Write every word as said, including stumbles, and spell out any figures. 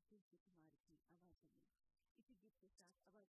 तुलसी कुमार की आवाज़ों में इसी गीत के साथ आवाज़